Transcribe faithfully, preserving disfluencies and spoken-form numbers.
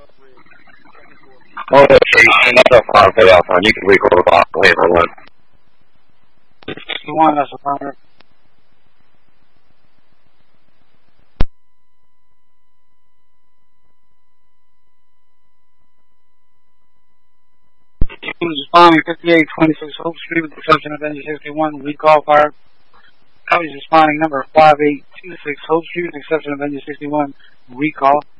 Oh, okay, and that's a fire payoff on. You can recall the box later one. One, that's a fire. Responding fifty-eight twenty-six Hope Street with the exception of engine sixty-one, recall fire. Copies responding number five eight two six Hope Street with the exception of engine sixty-one, recall.